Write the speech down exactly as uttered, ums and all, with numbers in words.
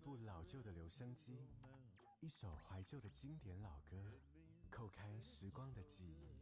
部老旧的留声机，一首怀旧的经典老歌，扣开时光的记忆。